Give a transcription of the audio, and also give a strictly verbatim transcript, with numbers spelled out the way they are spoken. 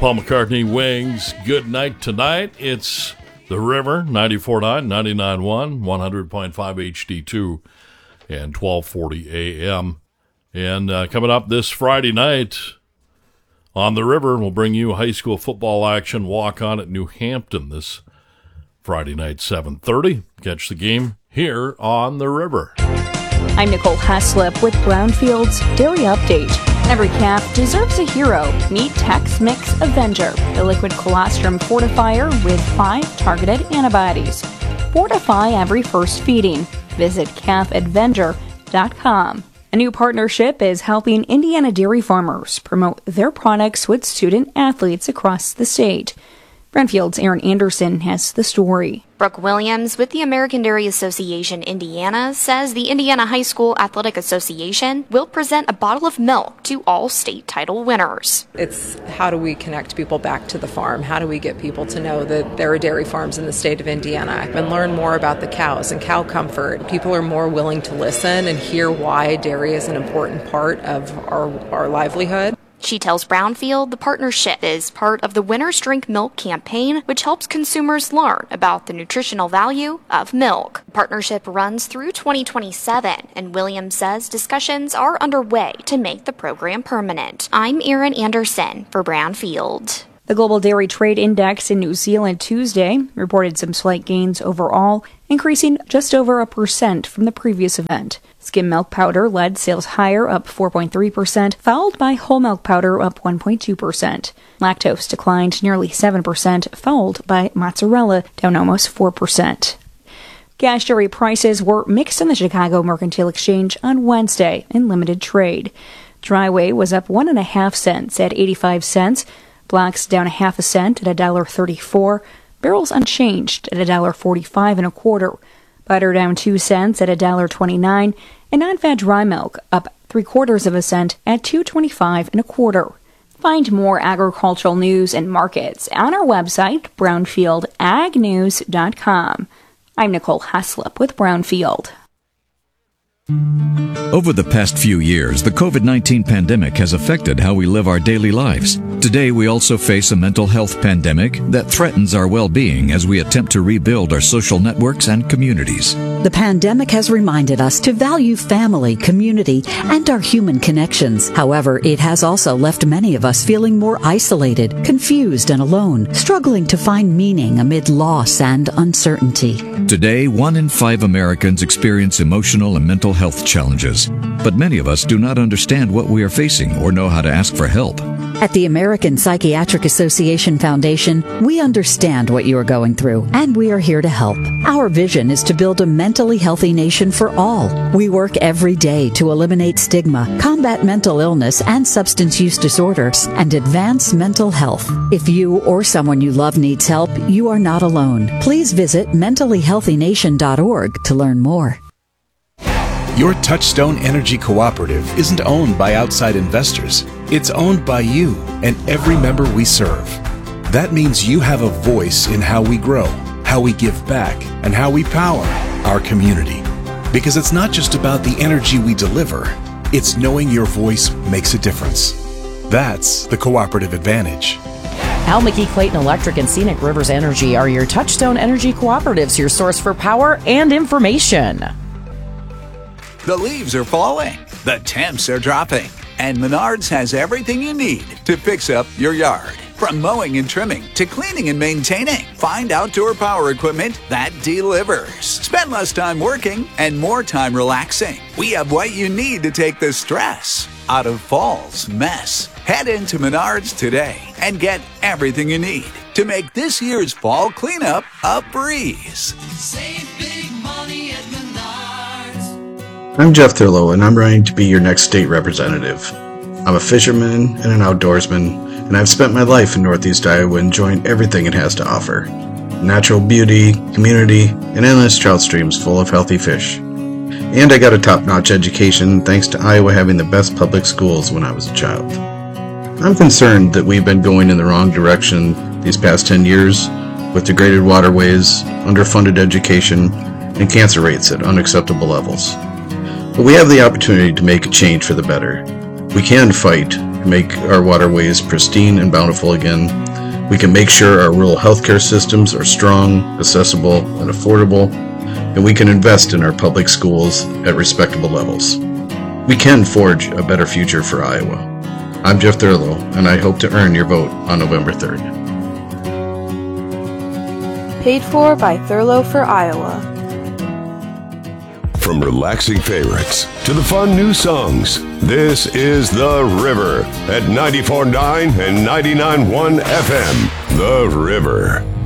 Paul McCartney, Wings. Good night tonight. It's The River, ninety-four point nine, ninety-nine point one, one hundred point five H D two, and twelve forty A M. And uh, coming up this Friday night on The River, we'll bring you high school football action walk-on at New Hampton this Friday night, seven thirty. Catch the game here on The River. I'm Nicole Heslip with Brownfield's Dairy Update. Every calf deserves a hero. Meet Tex-Mix Avenger, the liquid colostrum fortifier with five targeted antibodies. Fortify every first feeding. Visit calf avenger dot com. A new partnership is helping Indiana dairy farmers promote their products with student athletes across the state. Brownfield's Aaron Anderson has the story. Brooke Williams with the American Dairy Association Indiana says the Indiana High School Athletic Association will present a bottle of milk to all state title winners. It's how do we connect people back to the farm? How do we get people to know that there are dairy farms in the state of Indiana and learn more about the cows and cow comfort? People are more willing to listen and hear why dairy is an important part of our, our livelihood. She tells Brownfield the partnership is part of the Winners Drink Milk campaign, which helps consumers learn about the nutritional value of milk. The partnership runs through twenty twenty-seven, and Williams says discussions are underway to make the program permanent. I'm Erin Anderson for Brownfield. The Global Dairy Trade Index in New Zealand Tuesday reported some slight gains overall, increasing just over a percent from the previous event. Skim milk powder led sales higher, up four point three percent, followed by whole milk powder, up one point two percent. Lactose declined nearly seven percent, followed by mozzarella, down almost four percent. Gas dairy prices were mixed in the Chicago Mercantile Exchange on Wednesday in limited trade. Dry whey was up one and a half cents at eighty-five cents. Blacks down a half a cent at one dollar thirty-four. Barrels unchanged at one dollar forty-five and a quarter. Butter down two cents at one dollar twenty-nine, and non-fat dry milk up three quarters of a cent at two twenty-five and a quarter. Find more agricultural news and markets on our website, brownfield ag news dot com. I'm Nicole Heslip with Brownfield. Over the past few years, the covid nineteen pandemic has affected how we live our daily lives. Today, we also face a mental health pandemic that threatens our well-being as we attempt to rebuild our social networks and communities. The pandemic has reminded us to value family, community, and our human connections. However, it has also left many of us feeling more isolated, confused, and alone, struggling to find meaning amid loss and uncertainty. Today, one in five Americans experience emotional and mental health challenges, but many of us do not understand what we are facing or know how to ask for help. At the American Psychiatric Association Foundation, we understand what you are going through, and we are here to help. Our vision is to build a mentally healthy nation for all. We work every day to eliminate stigma, combat mental illness and substance use disorders, and advance mental health. If you or someone you love needs help, you are not alone. Please visit mentally healthy nation dot org to learn more. Your Touchstone Energy Cooperative isn't owned by outside investors. It's owned by you and every member we serve. That means you have a voice in how we grow, how we give back, and how we power our community. Because it's not just about the energy we deliver, it's knowing your voice makes a difference. That's the cooperative advantage. Al McKee Clayton Electric and Scenic Rivers Energy are your Touchstone Energy Cooperatives, your source for power and information. The leaves are falling, the temps are dropping, and Menards has everything you need to fix up your yard. From mowing and trimming to cleaning and maintaining, find outdoor power equipment that delivers. Spend less time working and more time relaxing. We have what you need to take the stress out of fall's mess. Head into Menards today and get everything you need to make this year's fall cleanup a breeze. Save big money at Menards. I'm Jeff Thurlow, and I'm running to be your next state representative. I'm a fisherman and an outdoorsman, and I've spent my life in Northeast Iowa enjoying everything it has to offer. Natural beauty, community, and endless trout streams full of healthy fish. And I got a top-notch education thanks to Iowa having the best public schools when I was a child. I'm concerned that we've been going in the wrong direction these past ten years with degraded waterways, underfunded education, and cancer rates at unacceptable levels. But we have the opportunity to make a change for the better. We can fight make our waterways pristine and bountiful again. We can make sure our rural healthcare systems are strong, accessible, and affordable, and we can invest in our public schools at respectable levels. We can forge a better future for Iowa. I'm Jeff Thurlow, and I hope to earn your vote on November third. Paid for by Thurlow for Iowa. From relaxing favorites to the fun new songs, this is The River at ninety-four point nine and ninety-nine point one F M. The River.